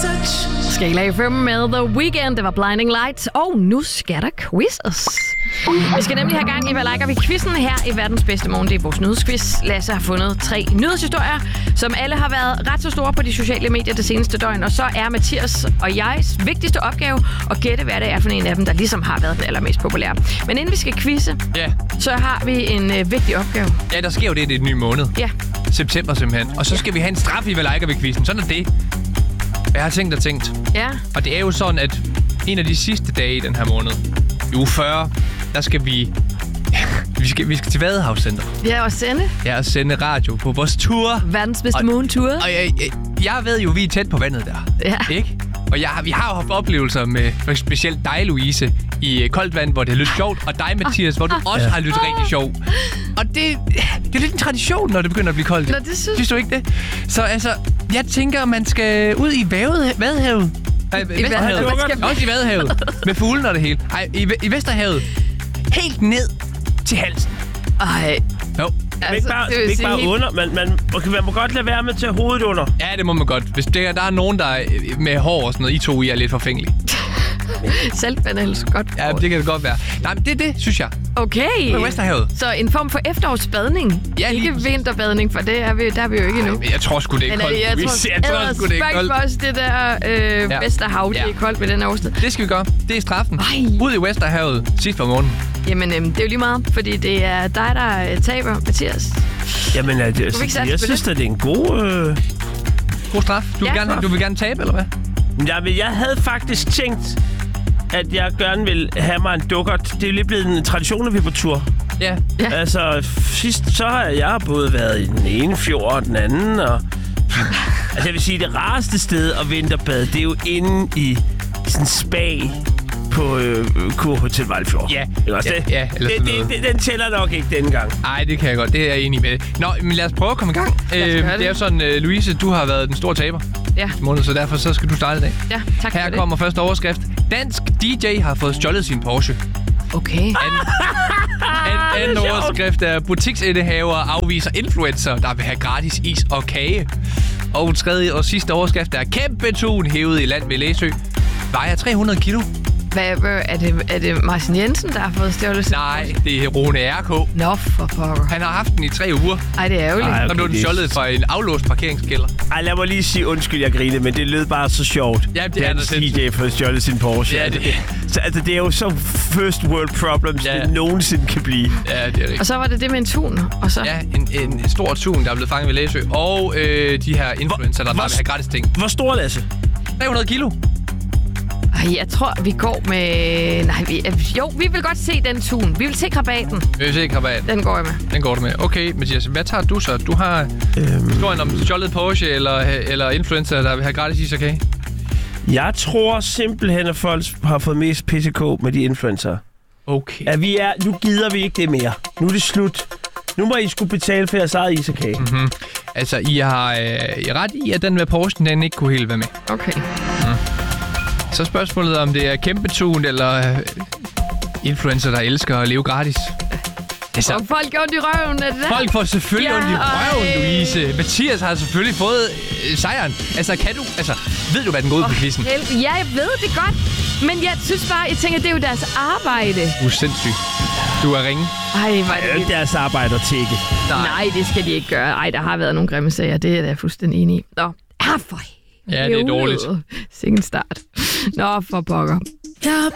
Skala 5 med The Weeknd. Det var Blinding Lights. Og nu skal der quizzes. Vi skal nemlig have gang i, hvad liker vi quizzen her i verdens bedste morgen. Det er vores nyhedsquiz. Lasse har fundet 3 nyhedshistorier, som alle har været ret så store på de sociale medier det seneste døgn. Og så er Mathias og jegs vigtigste opgave at gætte, hvad det er for en af dem, der ligesom har været den allermest populære. Men inden vi skal quizze, så har vi en vigtig opgave. Ja, der sker jo det i den nye måned. Ja. September simpelthen. Og så skal vi have en straf i, hvad liker vi quizzen. Sådan er det. Jeg har tænkt. Ja. Og det er jo sådan, at en af de sidste dage i den her måned, i uge 40, der skal vi skal til Vadehavscenter. Ja, og sende. Ja, og sende radio på vores tur. Verdens bedste morgentur. Og jeg ved jo, vi er tæt på vandet der. Ja. Ikke? Og vi har jo haft oplevelser med specielt dig, Louise, i koldt vand, hvor det har lyttet sjovt, og dig, Mathias, hvor du også har lyttet rigtig sjovt. Og det er lidt en tradition, når det begynder at blive koldt. Nå, det synes du ikke det? Så altså, jeg tænker, man skal ud i Vadehavet. I Vesterhavet. Også i Vadehavet. Med fuglen og det hele. Ej, i Vesterhavet. Helt ned til halsen. Ej. Jo. Altså, ikke bare under, man må godt lade være med til hovedet under. Ja, det må man godt. Hvis der er nogen, der er med hår og sådan noget, I to er lidt forfængelige. Selvbanals godt. Ja, det kan det godt være. Nej, men det synes jeg. Okay. Med Vesterhavet. Så en form for efterårsbadning. Ja, ikke vinterbadning, for det er der er vi jo ikke endnu. Jeg tror sgu, det er koldt. Jeg tror sgu, det er koldt. For os, det der Vesterhav, det er koldt ved den årstid. Det skal vi gøre. Det er straffen. Ud i Vesterhavet sidst på morgenen. Jamen, det er jo lige meget, fordi det er dig, der taber, Mathias. Jamen, jeg synes, at det er en god straf. Du vil gerne tabe, eller hvad? Jamen, jeg havde faktisk tænkt, at jeg gerne vil have mig en dukkert. Det er jo lidt blevet en tradition, at vi er på tur. Ja. Altså, sidst så har jeg både været i den ene fjord og den anden, og... altså, jeg vil sige, det rareste sted at vinterbade, det er jo inde i sådan spa på Kurhotel Vejlefjord. Ja. Eller sådan noget. Den tæller nok ikke denne gang. Nej, det kan jeg godt. Det er jeg enig med. Nå, men lad os prøve at komme i gang. Det er jo sådan, Louise, du har været den store taber. Ja. Måned, så derfor så skal du starte i dag. Ja, tak for det. Her kommer første overskrift. Dansk DJ har fået stjålet sin Porsche. Okay. Anden overskrift er butiksindehaver afviser influencer, der vil have gratis is og kage. Og tredje og sidste overskrift er kæmpe tun hævet i land ved Læsø. Vejer 300 kilo. Er det Martin Jensen, der har fået stjålet? Nej, det er Rune R.K. Nå, for pokker. Han har haft den i 3 uger. Ej, det er ærgerligt. Der blev den stjålet fra en aflåst parkeringskælder. Ej, lad mig lige sige undskyld, jeg griner, men det lød bare så sjovt. Ja, det er det. DJ får stjålet sin Porsche. Ja, det så, altså, det er jo så first world problems, det nogensinde kan blive. Ja, det er rigtigt. Og så var det med en tun, og så... Ja, en stor tun, der er blevet fanget ved Læsø. Og de her influencer, der vil have gratis ting. Hvor stor, Lasse? 300 kilo. Ej, jeg tror, vi går med... Nej, vi vil godt se den tun. Vi vil se krabaten. Vi vil se krabaten. Den går jeg med. Den går du med. Okay, Mathias, hvad tager du så? Du har historien om stjålet Porsche eller influencer, der vil have gratis is og kage? Jeg tror simpelthen, at folk har fået mest PCK med de influencer. Okay. Nu gider vi ikke det mere. Nu er det slut. Nu må I skulle betale for jeres eget is og kage. Mm-hmm. Altså, I har ret i, at den med Porsche, den ikke kunne helt være med. Okay. Så spørgsmålet om det er kæmpe tun eller influencer, der elsker at leve gratis. Altså, og folk går ondt i røven, er det der? Folk får selvfølgelig ondt i røven, Louise. Mathias har selvfølgelig fået sejren. Altså, ved du, hvad den går ud på quizzen? Ja, jeg ved det godt. Men jeg synes bare, jeg tænker, det er jo deres arbejde. Du er sindssyg. Du er ringe. Ej, var det deres arbejde at tække. Nej, det skal de ikke gøre. Ej, der har været nogle grimme sager. Det er jeg fuldstændig enig i. Nå, for ja, det er dårligt. Sikken start. Nå, for pokker.